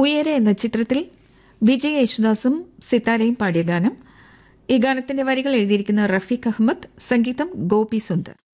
ഉയരെ എന്ന ചിത്രത്തിൽ വിജയ് യേശുദാസും സിത്താരയും പാടിയ ഗാനം. ഈ ഗാനത്തിന്റെ വരികൾ എഴുതിയിരിക്കുന്ന റഫീഖ് അഹമ്മദ്, സംഗീതം ഗോപി സുന്ദർ.